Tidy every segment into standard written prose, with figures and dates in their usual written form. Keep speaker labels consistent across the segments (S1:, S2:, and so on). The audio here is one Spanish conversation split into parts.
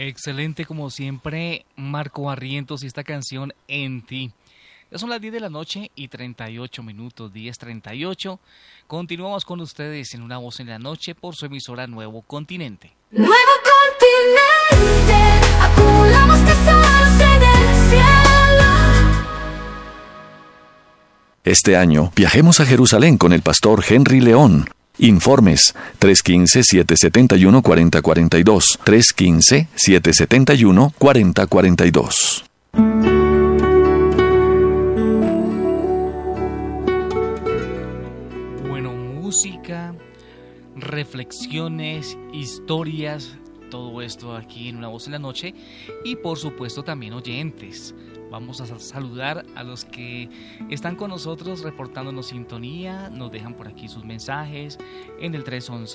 S1: Excelente como siempre, Marco Barrientos y esta canción En Ti. Ya son las 10 de la noche y 38 minutos, 10:38. Continuamos con ustedes en Una Voz en la Noche por su emisora Nuevo Continente.
S2: Nuevo Continente, acumulamos tesoros en el cielo.
S3: Este año viajemos a Jerusalén con el pastor Henry León. Informes 315-771-4042, 315-771-4042.
S1: Bueno, música, reflexiones, historias, todo esto aquí en Una Voz en la Noche y por supuesto también oyentes. Vamos a saludar a los que están con nosotros reportándonos sintonía, nos dejan por aquí sus mensajes en el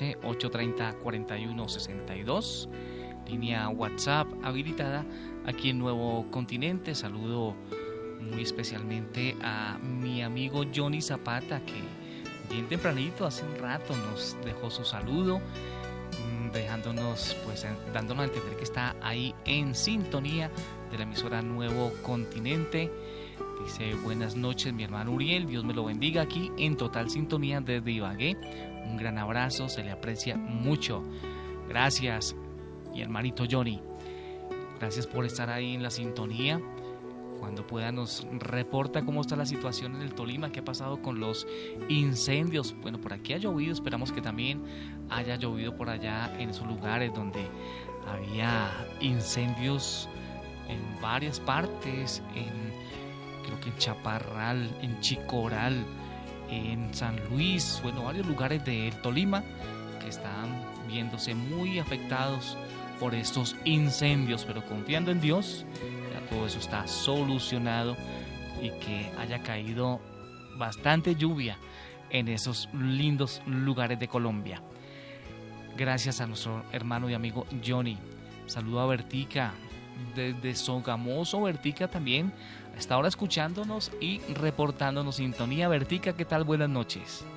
S1: 311-830-4162, línea WhatsApp habilitada aquí en Nuevo Continente. Saludo muy especialmente a mi amigo Johnny Zapata, que bien tempranito, hace un rato, nos dejó su saludo, dejándonos, pues, dándonos a entender que está ahí en sintonía de la emisora Nuevo Continente. Dice: buenas noches mi hermano Uriel, Dios me lo bendiga, aquí en total sintonía desde Ibagué. Un gran abrazo, se le aprecia mucho. Gracias, mi hermanito Johnny, gracias por estar ahí en la sintonía. Cuando pueda nos reporta cómo está la situación en el Tolima, qué ha pasado con los incendios. Bueno, por aquí ha llovido, esperamos que también haya llovido por allá en esos lugares donde había incendios en varias partes, creo que en Chaparral, en Chicoral, en San Luis, bueno, varios lugares del Tolima que están viéndose muy afectados por estos incendios, pero confiando en Dios, ya todo eso está solucionado y que haya caído bastante lluvia en esos lindos lugares de Colombia. Gracias a nuestro hermano y amigo Johnny. Saludo a Bertica desde Sogamoso. Bertica también está ahora escuchándonos y reportándonos sintonía. Bertica, ¿qué tal? Buenas noches.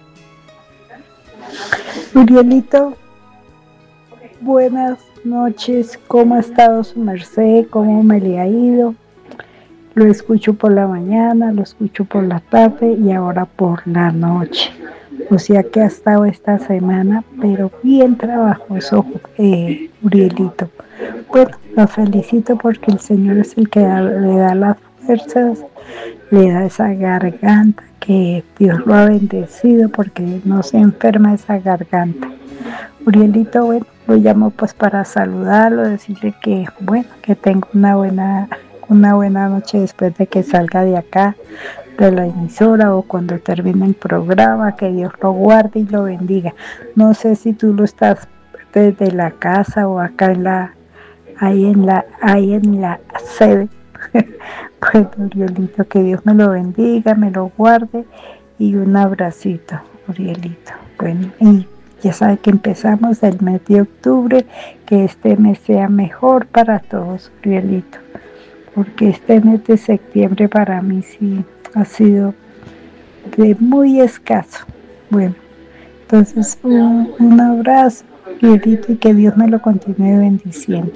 S4: Urielito, buenas noches. ¿Cómo ha estado su merced? ¿Cómo me le ha ido? Lo escucho por la mañana, lo escucho por la tarde y ahora por la noche. O sea que ha estado esta semana, pero bien trabajoso, Urielito. Bueno, lo felicito porque el Señor es el que le da las fuerzas, le da esa garganta, que Dios lo ha bendecido porque no se enferma esa garganta. Urielito, bueno, lo llamo pues para saludarlo, decirle que, bueno, que tengo una buena noche después de que salga de acá, de la emisora, o cuando termine el programa, que Dios lo guarde y lo bendiga. No sé si tú lo estás desde la casa o acá ahí en la sede. Bueno, Urielito, que Dios me lo bendiga, me lo guarde y un abracito, Urielito. Bueno, y ya sabe que empezamos el mes de octubre, que este mes sea mejor para todos, Urielito, porque este mes de septiembre para mí sí ha sido de muy escaso. Bueno, entonces un abrazo, Urielito, y que Dios me lo continúe bendiciendo.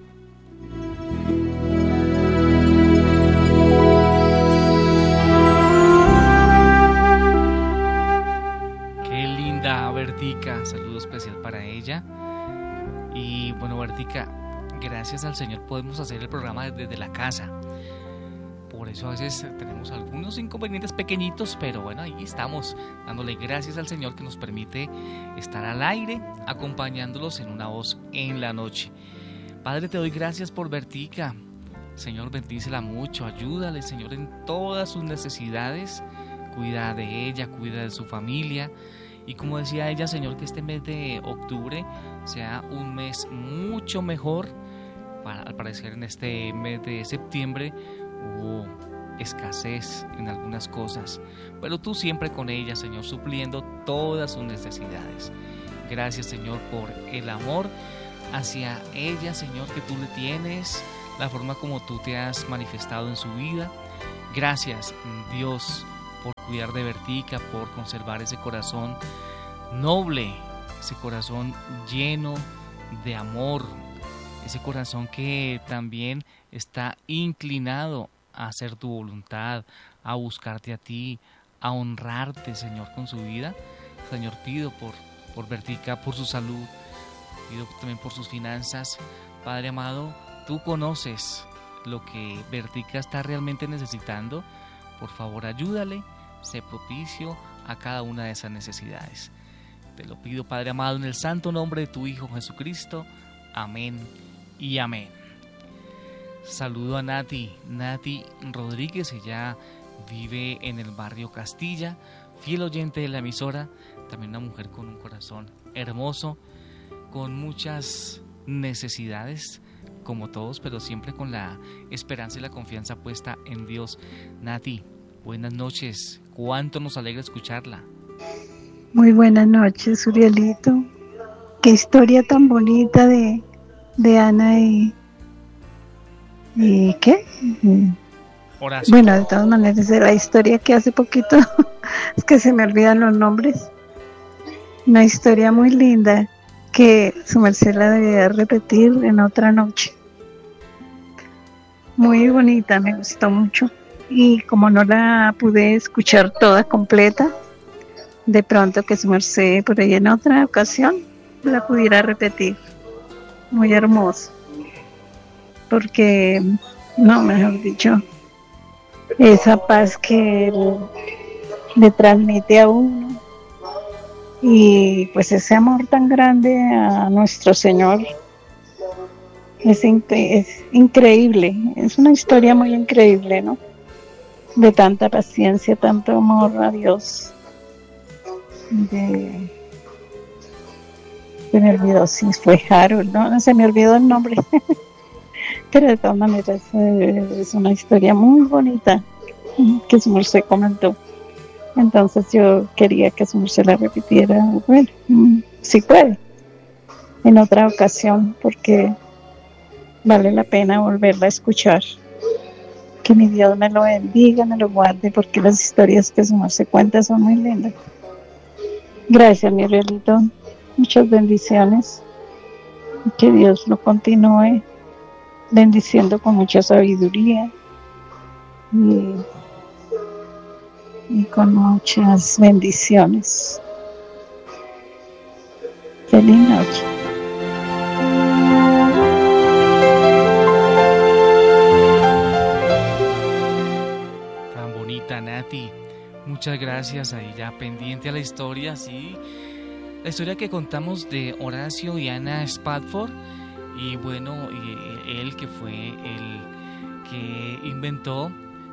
S1: Bertica, saludo especial para ella. Y bueno, Bertica, gracias al Señor podemos hacer el programa desde la casa. Por eso a veces tenemos algunos inconvenientes pequeñitos, pero bueno, ahí estamos dándole gracias al Señor que nos permite estar al aire, acompañándolos en Una Voz en la Noche. Padre, te doy gracias por Bertica. Señor, bendícela mucho, ayúdale, Señor, en todas sus necesidades. Cuida de ella, cuida de su familia. Y como decía ella, Señor, que este mes de octubre sea un mes mucho mejor. Al parecer en este mes de septiembre hubo escasez en algunas cosas, pero tú siempre con ella, Señor, supliendo todas sus necesidades. Gracias, Señor, por el amor hacia ella, Señor, que tú le tienes, la forma como tú te has manifestado en su vida. Gracias, Dios, por cuidar de Bertica, por conservar ese corazón noble, ese corazón lleno de amor, ese corazón que también está inclinado a hacer tu voluntad, a buscarte a ti, a honrarte, Señor, con su vida. Señor, pido por Vertica, por su salud, pido también por sus finanzas. Padre amado, tú conoces lo que Vertica está realmente necesitando. Por favor, ayúdale, sé propicio a cada una de esas necesidades. Te lo pido, Padre amado, en el santo nombre de tu Hijo Jesucristo. Amén y amén. Saludo a Nati Rodríguez. Ella vive en el barrio Castilla, fiel oyente de la emisora, también una mujer con un corazón hermoso, con muchas necesidades como todos, pero siempre con la esperanza y la confianza puesta en Dios. Nati, buenas noches, cuánto nos alegra escucharla.
S5: Muy buenas noches, Urielito. Qué historia tan bonita de Ana y ¿qué?
S1: Horacio.
S5: Bueno, de todas maneras, la historia que hace poquito es que se me olvidan los nombres. Una historia muy linda que su merced la debería repetir en otra noche. Muy bonita, me gustó mucho. Y como no la pude escuchar toda completa, de pronto que su merced por ahí en otra ocasión la pudiera repetir. Muy hermoso. Porque, no, mejor dicho, esa paz que le transmite a uno y pues ese amor tan grande a nuestro Señor es increíble, es una historia muy increíble, ¿no? De tanta paciencia, tanto amor a Dios. Se me olvidó si fue Harold, no se me olvidó el nombre. Pero de todas maneras es una historia muy bonita que su merced comentó. Entonces yo quería que su merced la repitiera, bueno, si puede, en otra ocasión, porque vale la pena volverla a escuchar. Que mi Dios me lo bendiga, me lo guarde, porque las historias que su merced cuenta son muy lindas. Gracias, mi Urielito. Muchas bendiciones. Que Dios lo continúe bendiciendo con mucha sabiduría y con muchas bendiciones. Feliz noche.
S1: Tan bonita, Nati. Muchas gracias. Ahí ya pendiente a la historia, sí. La historia que contamos de Horacio y Ana Spatford. Y bueno, él que fue el que inventó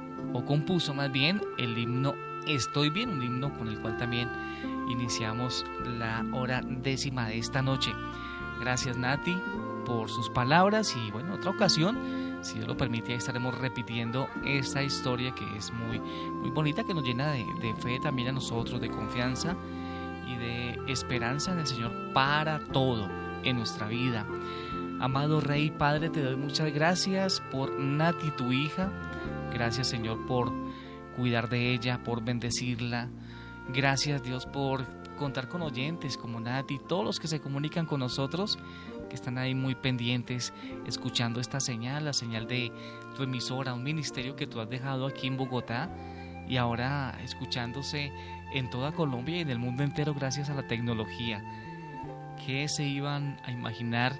S1: o compuso más bien el himno Estoy Bien, un himno con el cual también iniciamos la hora 10ª de esta noche. Gracias, Nati, por sus palabras y bueno, otra ocasión, si Dios lo permite, estaremos repitiendo esta historia que es muy, muy bonita, que nos llena de fe también a nosotros, de confianza y de esperanza en el Señor para todo en nuestra vida. Amado Rey Padre, te doy muchas gracias por Nati, tu hija. Gracias, Señor, por cuidar de ella, por bendecirla. Gracias, Dios, por contar con oyentes como Nati, todos los que se comunican con nosotros, que están ahí muy pendientes, escuchando esta señal, la señal de tu emisora, un ministerio que tú has dejado aquí en Bogotá y ahora escuchándose en toda Colombia y en el mundo entero gracias a la tecnología. ¿Qué se iban a imaginar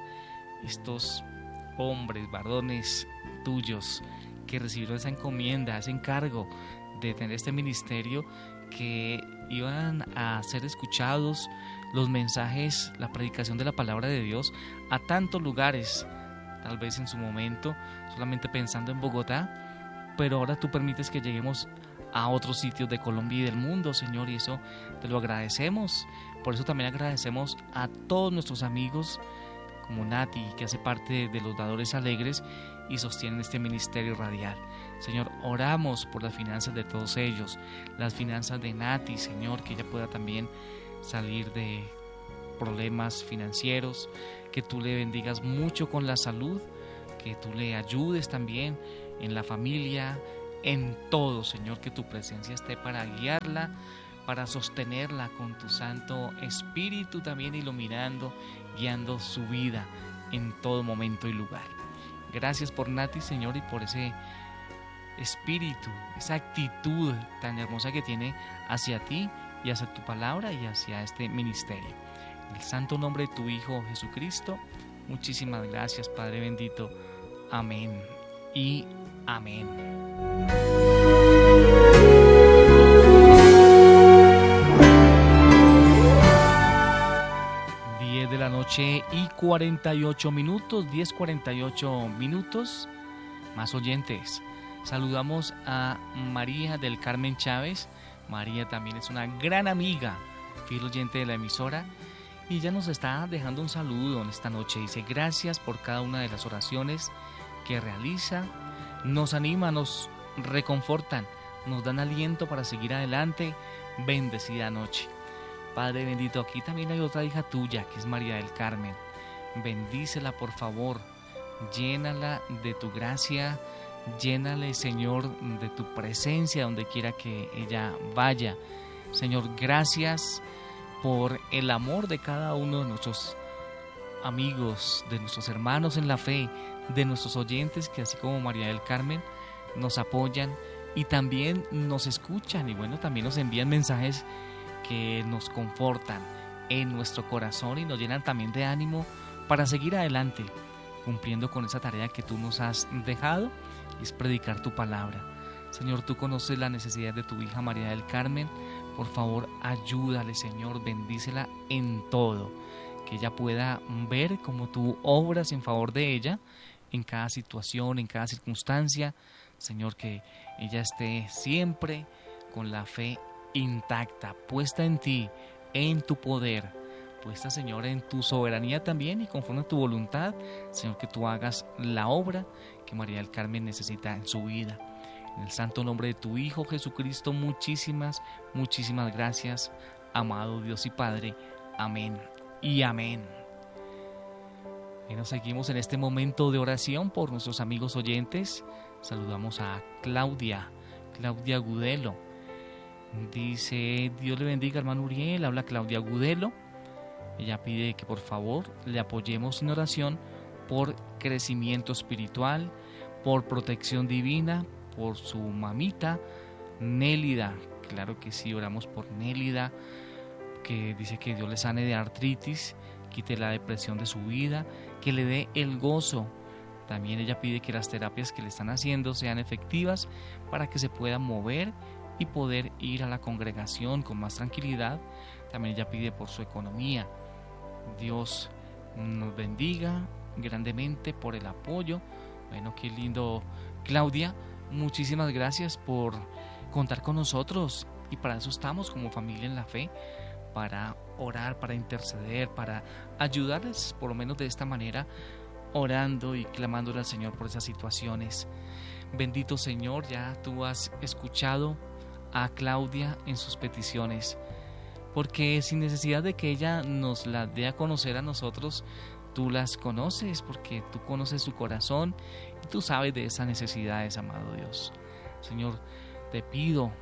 S1: estos hombres, varones tuyos que recibieron esa encomienda, ese encargo de tener este ministerio, que iban a ser escuchados los mensajes, la predicación de la palabra de Dios a tantos lugares, tal vez en su momento solamente pensando en Bogotá, pero ahora tú permites que lleguemos a otros sitios de Colombia y del mundo, Señor, y eso te lo agradecemos. Por eso también agradecemos a todos nuestros amigos como Nati, que hace parte de los Dadores Alegres y sostienen este ministerio radial. Señor, oramos por las finanzas de todos ellos, las finanzas de Nati, Señor, que ella pueda también salir de problemas financieros, que tú le bendigas mucho con la salud, que tú le ayudes también en la familia, en todo, Señor, que tu presencia esté para guiarla, para sostenerla con tu Santo Espíritu también iluminando, guiando su vida. en todo momento y lugar. Gracias por Nati, Señor, y por ese espíritu, esa actitud tan hermosa que tiene hacia ti y hacia tu palabra y hacia este ministerio. En el santo nombre de tu Hijo Jesucristo, muchísimas gracias, Padre bendito. Amén y amén. 10 de la noche y 48 minutos, 10:48 minutos. Más oyentes. Saludamos a María del Carmen Chávez. María también es una gran amiga, fiel oyente de la emisora, y ella nos está dejando un saludo en esta noche. Dice: gracias por cada una de las oraciones que realiza, nos anima, nos reconfortan, nos dan aliento para seguir adelante. Bendecida noche. Padre bendito, aquí también hay otra hija tuya, que es María del Carmen. Bendícela, por favor, llénala de tu gracia, llénale, Señor, de tu presencia donde quiera que ella vaya. Señor, gracias por el amor de cada uno de nuestros amigos, de nuestros hermanos en la fe, de nuestros oyentes que, así como María del Carmen, nos apoyan y también nos escuchan, y bueno, también nos envían mensajes que nos confortan en nuestro corazón y nos llenan también de ánimo para seguir adelante, cumpliendo con esa tarea que tú nos has dejado, y es predicar tu palabra. Señor, tú conoces la necesidad de tu hija María del Carmen. Por favor, ayúdale, Señor, bendícela en todo, que ella pueda ver cómo tú obras en favor de ella en cada situación, en cada circunstancia. Señor, que ella esté siempre con la fe intacta, puesta en ti, en tu poder, puesta, Señor, en tu soberanía también, y conforme a tu voluntad, Señor, que tú hagas la obra que María del Carmen necesita en su vida. En el santo nombre de tu Hijo Jesucristo, muchísimas gracias, amado Dios y Padre. Amén y amén. Y nos seguimos en este momento de oración por nuestros amigos oyentes. Saludamos a Claudia Gudelo. Dice: Dios le bendiga, hermano Uriel. Habla Claudia Gudelo. Ella pide que por favor le apoyemos en oración por crecimiento espiritual, por protección divina, por su mamita Nélida. Claro que sí, oramos por Nélida, que dice que Dios le sane de artritis, quite la depresión de su vida, que le dé el gozo. También ella pide que las terapias que le están haciendo sean efectivas para que se pueda mover y poder ir a la congregación con más tranquilidad. También ella pide por su economía. Dios nos bendiga grandemente por el apoyo. Bueno, qué lindo, Claudia. Muchísimas gracias por contar con nosotros, y para eso estamos como familia en la fe, para orar, para interceder, para ayudarles por lo menos de esta manera, orando y clamándole al Señor por esas situaciones. Bendito Señor, ya tú has escuchado a Claudia en sus peticiones, porque sin necesidad de que ella nos las dé a conocer a nosotros, tú las conoces, porque tú conoces su corazón y tú sabes de esas necesidades, amado Dios. Señor, te pido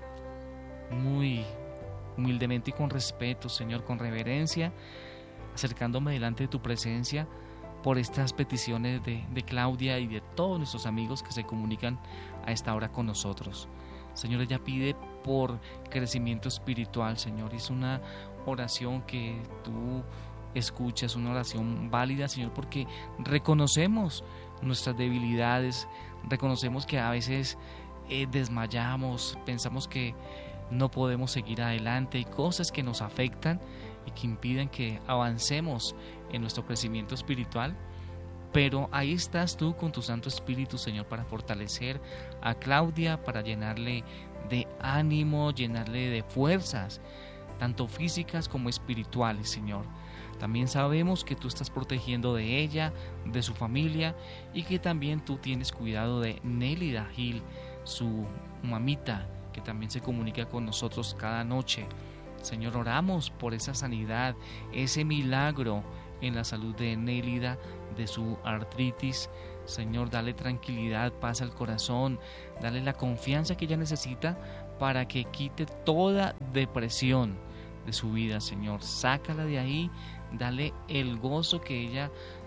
S1: muy humildemente y con respeto, Señor, con reverencia, acercándome delante de tu presencia por estas peticiones de Claudia y de todos nuestros amigos que se comunican a esta hora con nosotros. Señor, ella pide por crecimiento espiritual, Señor. Es una oración que tú escuchas, una oración válida, Señor, porque reconocemos nuestras debilidades, reconocemos que a veces desmayamos, pensamos que no podemos seguir adelante, hay cosas que nos afectan y que impiden que avancemos en nuestro crecimiento espiritual. Pero ahí estás tú con tu Santo Espíritu, Señor, para fortalecer a Claudia, para llenarle de ánimo, llenarle de fuerzas, tanto físicas como espirituales, Señor. También sabemos que tú estás protegiendo de ella, de su familia, y que también tú tienes cuidado de Nélida Gil, su mamita, que también se comunica con nosotros cada noche. Señor, oramos por esa sanidad, ese milagro en la salud de Nélida, de su artritis. Señor, dale tranquilidad, paz al corazón, dale la confianza que ella necesita para que quite toda depresión de su vida, Señor. Sácala de ahí, dale el gozo que ella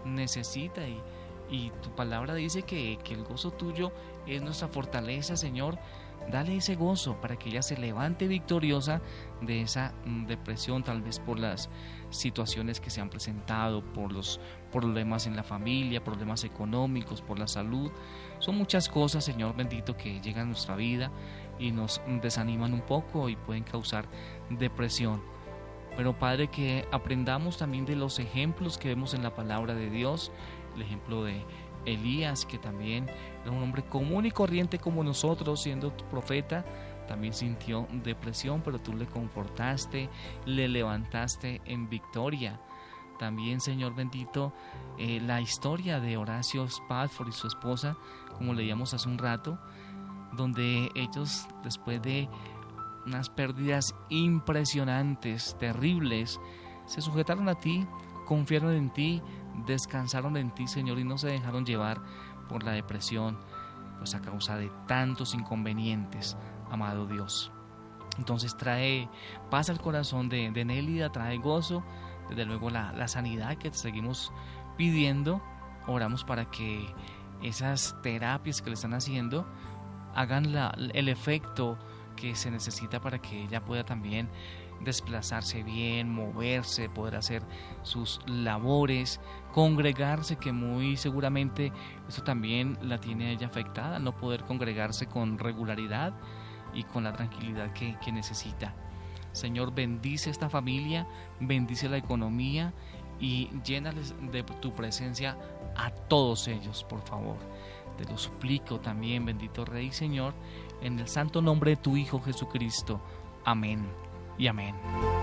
S1: necesita, y tu palabra dice que el gozo tuyo es nuestra fortaleza, Señor. Dale ese gozo para que ella se levante victoriosa de esa depresión, tal vez por las situaciones que se han presentado, por los problemas en la familia, problemas económicos, por la salud. Son muchas cosas, Señor bendito, que llegan a nuestra vida y nos desaniman un poco y pueden causar depresión. Pero Padre, que aprendamos también de los ejemplos que vemos en la palabra de Dios, el ejemplo de Elías, que también era un hombre común y corriente como nosotros, siendo tu profeta, también sintió depresión, pero tú le confortaste, le levantaste en victoria. También, Señor bendito, la historia de Horacio Spafford y su esposa, como leíamos hace un rato, donde ellos, después de unas pérdidas impresionantes, terribles, se sujetaron a ti, confiaron en ti, descansaron en ti, Señor, y no se dejaron llevar por la depresión, pues a causa de tantos inconvenientes, amado Dios. Entonces trae paz al corazón de Nélida, trae gozo, desde luego la sanidad que te seguimos pidiendo. Oramos para que esas terapias que le están haciendo hagan el efecto que se necesita para que ella pueda también desplazarse bien, moverse, poder hacer sus labores, congregarse, que muy seguramente eso también la tiene a ella afectada, no poder congregarse con regularidad y con la tranquilidad que necesita. Señor, bendice esta familia, bendice la economía y llénales de tu presencia a todos ellos, por favor. Te lo suplico también, bendito Rey, Señor, en el santo nombre de tu Hijo Jesucristo. Amén y amén.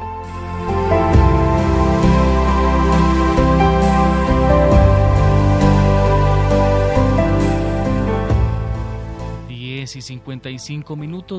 S1: Diez y 55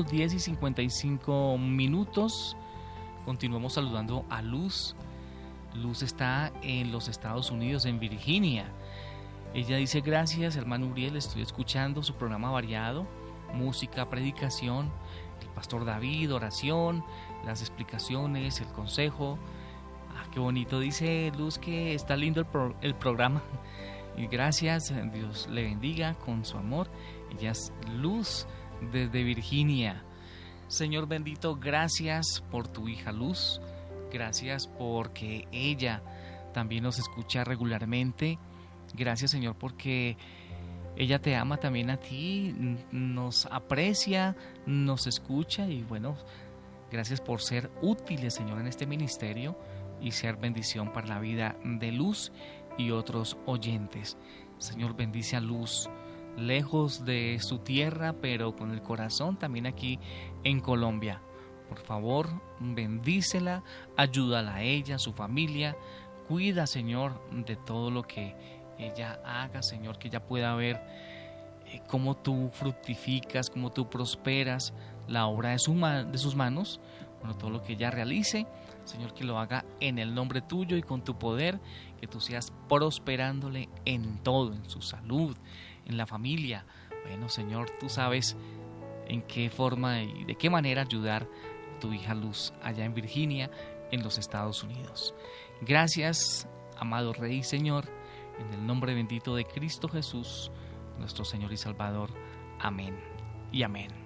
S1: minutos. Continuamos saludando a Luz. Luz está en los Estados Unidos, en Virginia. Ella dice: gracias, hermano Uriel, estoy escuchando su programa variado, música, predicación, el pastor David, oración, las explicaciones, el consejo. Qué bonito, dice Luz, que está lindo el programa. Y gracias, Dios le bendiga con su amor. Ella es Luz desde Virginia. Señor bendito, gracias por tu hija Luz. Gracias porque ella también nos escucha regularmente. Gracias, Señor, porque ella te ama también a ti, nos aprecia, nos escucha y bueno, gracias por ser útiles, Señor, en este ministerio y ser bendición para la vida de Luz y otros oyentes. Señor, bendice a Luz, lejos de su tierra, pero con el corazón también aquí en Colombia. Por favor, bendícela, ayúdala a ella, a su familia, cuida, Señor, de todo lo que ella haga, Señor, que ella pueda ver cómo tú fructificas, cómo tú prosperas la obra de sus manos. Bueno, todo lo que ella realice, Señor, que lo haga en el nombre tuyo y con tu poder, que tú seas prosperándole en todo, en su salud, en la familia. Bueno, Señor, tú sabes en qué forma y de qué manera ayudar a tu hija Luz allá en Virginia, en los Estados Unidos. Gracias, amado Rey, Señor, en el nombre bendito de Cristo Jesús, nuestro Señor y Salvador. Amén y amén.